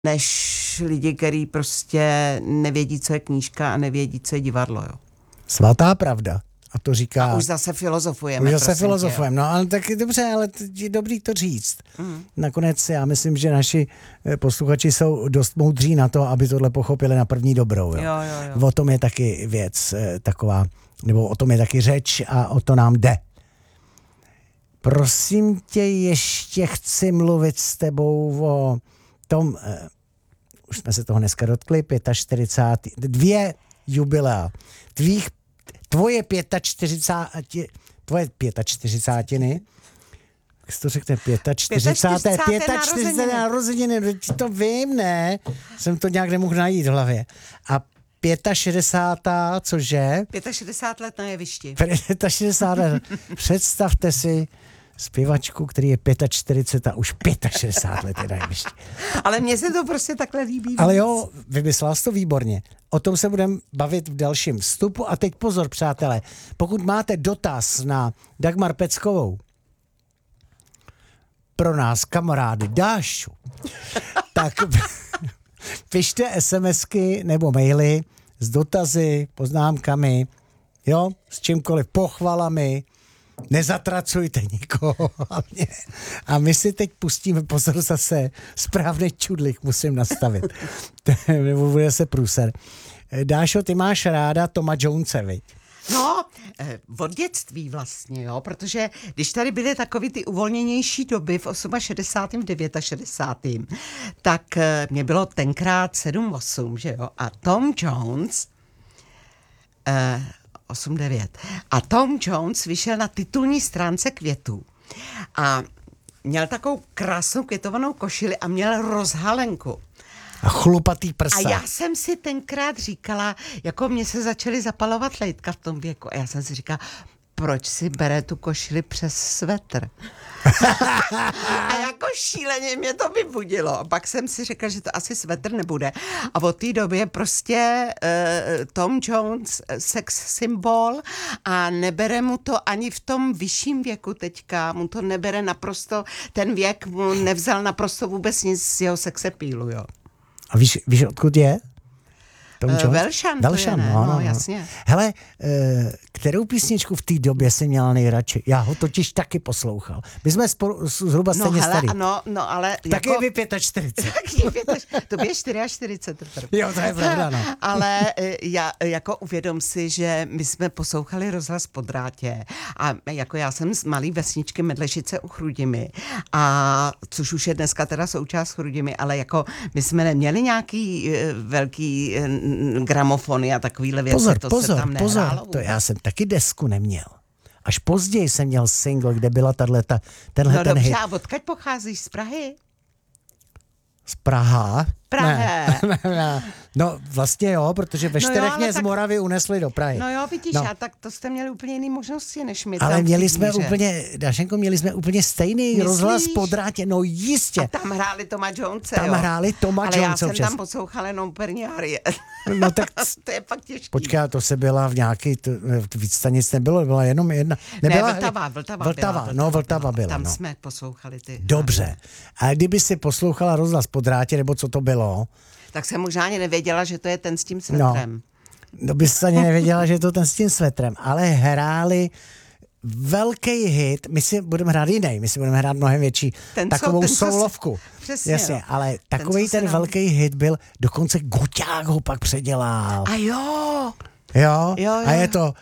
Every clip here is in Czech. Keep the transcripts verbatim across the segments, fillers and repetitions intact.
než lidi, kteří prostě nevědí, co je knížka a nevědí, co je divadlo. Jo. Svatá pravda. A to říká... A už zase filozofujeme. Už zase filozofujeme. No ale tak dobře, ale je dobrý to říct. Mm. Nakonec já myslím, že naši posluchači jsou dost moudří na to, aby tohle pochopili na první dobrou. Jo. Jo, jo, jo. O tom je taky věc taková, nebo o tom je taky řeč a o to nám jde. Prosím tě, ještě chci mluvit s tebou o tom, eh, už jsme se toho dneska dotkli, čtyřicátého dvě jubilea. Tvých, tvoje čtyřicátého tvoje čtyřicátiny jak jsi to řekne, čtyřicáté pěté čtyřicáté narozeniny, to vím, ne? Jsem to nějak nemohl najít v hlavě. A šedesátá pátá cože? šedesát pět let na jevišti. šedesát pět let. Představte si zpěvačku, který je čtyřicet pět a už šedesát pět let je na jevišti. Ale mně se to prostě takhle líbí. Ale jo, vymyslela jsi to výborně. O tom se budeme bavit v dalším vstupu. A teď pozor, přátelé, pokud máte dotaz na Dagmar Peckovou, pro nás kamarády Dášu, tak pište SMSky nebo maily s dotazy, poznámkami, jo, s čímkoliv, pochvalami, nezatracujte nikoho hlavně. A my si teď pustíme, pozor zase, správný čudlik musím nastavit, nebo bude se průser. Dášo, ty máš ráda Toma Jonese, viď? No, od dětství vlastně, jo, protože když tady byly takový ty uvolněnější doby v šedesátém osmém, šedesátém devátém, tak mě bylo tenkrát sedm osm, že jo, a Tom Jones, eh, osm devět, a Tom Jones vyšel na titulní stránce Květů a měl takovou krásnou květovanou košili a měl rozhalenku. A chlupatý prsa. A já jsem si tenkrát říkala, jako mě se začaly zapalovat lejtka v tom věku. A já jsem si říkala, proč si bere tu košili přes svetr? A jako šíleně mě to vybudilo. A pak jsem si řekla, že to asi svetr nebude. A od té doby je prostě uh, Tom Jones sex symbol a nebere mu to ani v tom vyšším věku teďka. Mu to nebere naprosto, ten věk mu nevzal naprosto vůbec nic z jeho sexapílu, jo. A víš, víš, odkud je? Uh, Velšan, Velšan, to je, ne? no, no, no, jasně. Hele, uh, kterou písničku v té době jsi měla nejradši? Já ho totiž taky poslouchal. My jsme spolu, zhruba stejně no, hele, starý. No, no, ale taky jako... je vy čtyřicet pět. Taky je pět, to je čtyřicet čtyři. Jo, to je pravda, no. Ale já, jako uvědom si, že my jsme poslouchali rozhlas po drátě a jako já jsem z malý vesničky Medlešice u Chrudimi, a což už je dneska teda součást Chrudimi, ale jako my jsme neměli nějaký velký gramofony a takovýhle věci, pozor, to pozor, se tam pozor, nehrálo. to já jsem taky desku neměl. Až později jsem měl single, kde byla tato, tenhle no ten dobře, hit. a odkud pocházíš? Z Prahy? Z Praha? Prahe. Ne, ne, ne. No vlastně jo, protože ve čtyřech no mě tak... z Moravy unesli do Prahy. No jo, vidíš, no. A tak to jste měli úplně jiné možnosti, než my. Ale tam měli jsme úplně, Dašenko, měli jsme úplně stejný Myslíš? rozhlas po drátě, no jistě. A tam hráli Toma Jonese, Tam jo. hráli Toma Ale Jonese. já jsem tam poslouchala jenom operní arie. No tak to je pak těžký. Počkej, to se byla v nějaký, to, víc stanic nebylo, byla jenom jedna. Nebyla, ne, Vltava, Vltava, Vltava byla. No, Vltava byla. Tam no. jsme poslouchali ty. Dobře. A kdyby si poslouchala rozhlas po drátě, nebo co to bylo? Tak jsem možná ani nevěděla, že to je ten s tím svetrem. No, no bys ani nevěděla, že je to ten s tím svetrem, ale hráli velký hit, my si budeme hrát jiný, my si budeme hrát mnohem větší, ten takovou co, soulovku. Přesně. Jasně, ale takovej ten, ten velký nám... hit byl, dokonce Guťák ho pak předělal. A jo. Jo, jo, jo. A je to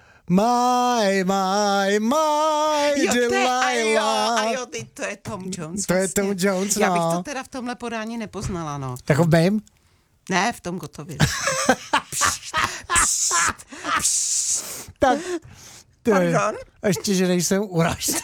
My, my, my, jo, Delilah. A jo, a jo, ty, to je Tom Jones. To vlastně. je Tom Jones, no. Já bych to teda v tomhle podání nepoznala, no. Tak v mém? Ne, v tom Gotově. Tak. Pardon? Ještě, že nejsem urážlivý.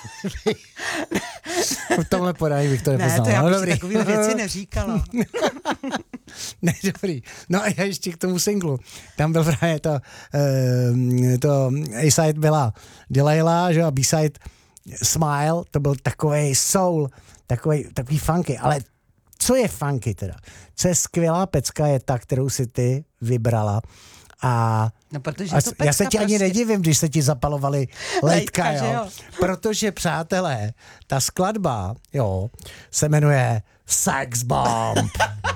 V tomhle podání bych to nepoznal. Ne, to já no, bych dobrý. takovýhle věci neříkala. Ne, dobrý. No a já ještě k tomu singlu. Tam byl právě to, uh, to A-side byla Delilah, že a B-side Smile, to byl takovej soul, takovej, takový funky, ale co je funky teda? Co je skvělá pecka je ta, kterou si ty vybrala. A no, protože a to pecka já se ti prostě... ani nedivím, když se ti zapalovali lejtka, lejtka jo? jo. Protože, přátelé, ta skladba, jo, se jmenuje Sex Bomb.